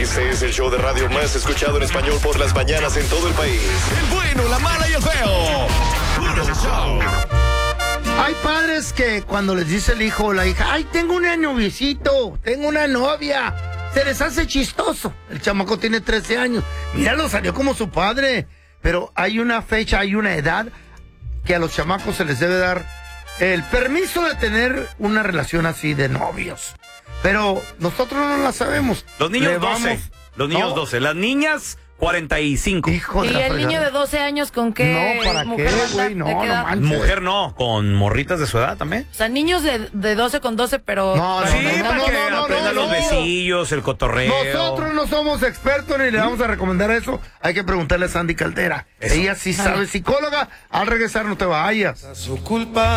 Este es el show de radio más escuchado en español por las mañanas en todo el país. El bueno, la mala y el feo. Puro show. Hay padres que cuando les dice el hijo o la hija, ay, tengo una noviecito, tengo una novia, se les hace chistoso. El chamaco tiene 13 años. Míralo, salió como su padre. Pero hay una fecha, hay una edad que a los chamacos se les debe dar el permiso de tener una relación así de novios. Pero nosotros no la sabemos. Los niños Le 12. Los niños 12. Las niñas 45. Hijo de ¿Y la el niño fregada. de 12 años con qué? No, ¿para mujer qué, anda? güey? No, ¿De qué no edad? manches. Mujer no, con morritas de su edad también. O sea, niños de 12 con 12, pero... No, Sí, para que aprendan los no. besillos, el cotorreo. Nosotros no somos expertos ni le vamos a recomendar eso. Hay que preguntarle a Sandy Caldera. Eso. Ella sí sabe, psicóloga. Al regresar no te vayas. Su culpa.